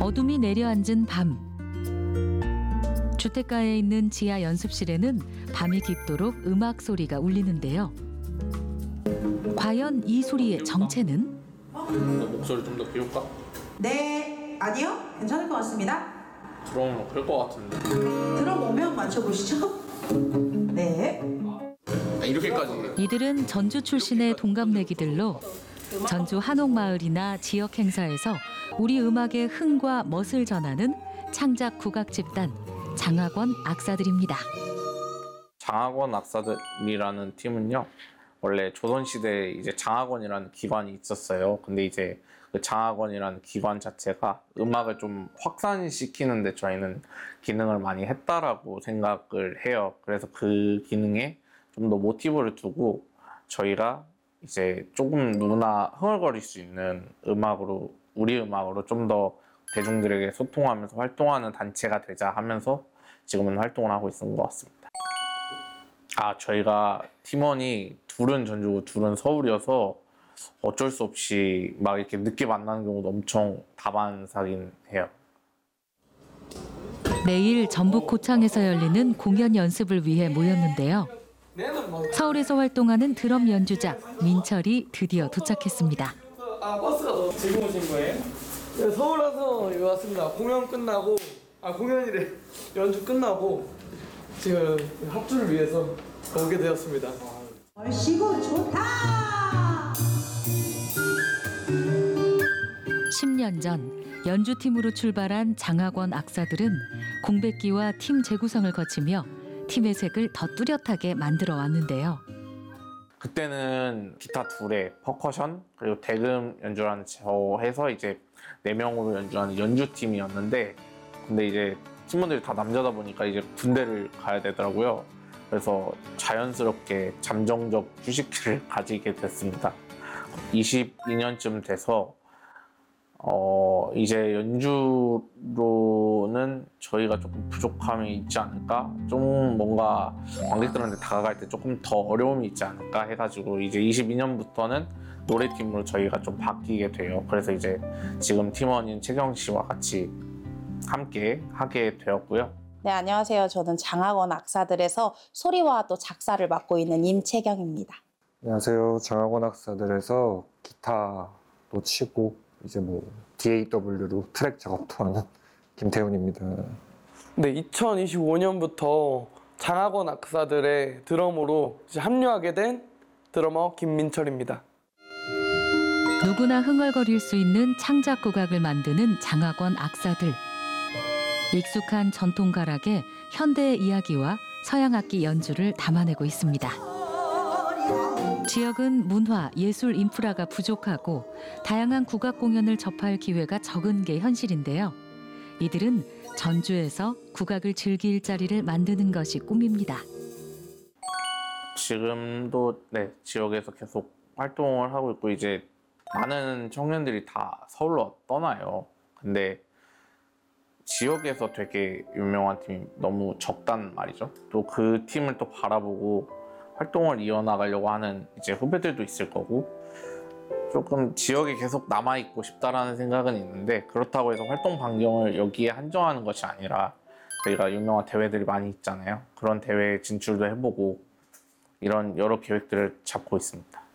어둠이 내려앉은 밤. 주택가에 있는 지하 연습실에는 밤이 깊도록 음악 소리가 울리는데요. 과연 이 소리의 정체는? 목소리 좀 더 비울까? 네, 아니요. 괜찮을 것 같습니다. 드럼 그럴 것 같은데. 드럼 오면 맞춰보시죠. 네. 이렇게까지. 이들은 전주 출신의 동갑내기들로 전주 한옥마을이나 지역 행사에서 우리 음악의 흥과 멋을 전하는 창작 국악 집단 장학원 악사들입니다. 장학원 악사들이라는 팀은요, 원래 조선시대에 이제 장학원이라는 기관이 있었어요. 근데 이제 그 장학원이라는 기관 자체가 음악을 좀 확산시키는데 저희는 기능을 많이 했다라고 생각을 해요. 그래서 그 기능에 좀 더 모티브를 두고 저희가 이제 조금 누구나 흥얼거릴 수 있는 음악으로, 우리 음악으로 좀 더 대중들에게 소통하면서 활동하는 단체가 되자 하면서 지금은 활동을 하고 있는 것 같습니다. 저희가 팀원이 둘은 전주고 둘은 서울이어서 어쩔 수 없이 막 이렇게 늦게 만나는 경우도 엄청 다반사긴 해요. 내일 전북 고창에서 열리는 공연 연습을 위해 모였는데요. 서울에서 활동하는 드럼 연주자 민철이 드디어 도착했습니다. 버스가 지금 오신 거예요? 네, 서울 와서 여기 왔습니다. 공연 끝나고, 공연이래. 연주 끝나고 지금 합주를 위해서 오게 되었습니다. 얼씨구 좋다! 10년 전 연주팀으로 출발한 장학원 악사들은 공백기와 팀 재구성을 거치며 팀의 색을 더 뚜렷하게 만들어 왔는데요. 그때는 기타 둘에 퍼커션 그리고 대금 연주라는 저 해서 이제 4명으로 연주하는 연주팀이었는데, 근데 이제 팀원들이 다 남자다 보니까 이제 군대를 가야 되더라고요. 그래서 자연스럽게 잠정적 휴식기를 가지게 됐습니다. 22년쯤 돼서 이제 연주로는 저희가 조금 부족함이 있지 않을까? 좀 뭔가 관객들한테 다가갈 때 조금 더 어려움이 있지 않을까 해가지고 이제 22년부터는 노래팀으로 저희가 좀 바뀌게 돼요. 그래서 이제 지금 팀원인 채경 씨와 같이 함께 하게 되었고요. 네, 안녕하세요. 저는 장학원 악사들에서 소리와 또 작사를 맡고 있는 임채경입니다. 안녕하세요. 장학원 악사들에서 기타도 치고 이제 DAW로 트랙 작업도 하는 김태훈입니다. 네, 2025년부터 장학원 악사들의 드러머로 이제 합류하게 된 드러머 김민철입니다. 누구나 흥얼거릴 수 있는 창작 국악을 만드는 장학원 악사들. 익숙한 전통 가락에 현대의 이야기와 서양 악기 연주를 담아내고 있습니다. 지역은 문화, 예술 인프라가 부족하고 다양한 국악 공연을 접할 기회가 적은 게 현실인데요. 이들은 전주에서 국악을 즐길 자리를 만드는 것이 꿈입니다. 지금도 지역에서 계속 활동을 하고 있고 이제 많은 청년들이 다 서울로 떠나요. 근데 지역에서 되게 유명한 팀이 너무 적단 말이죠. 또 그 팀을 또 바라보고 활동을 이어나가려고 하는 이제 후배들도 있을 거고, 조금 지역에 계속 남아있고 싶다라는 생각은 있는데, 그렇다고 해서 활동 반경을 여기에 한정하는 것이 아니라 저희가 유명한 대회들이 많이 있잖아요. 그런 대회에 진출도 해보고 이런 여러 계획들을 잡고 있습니다.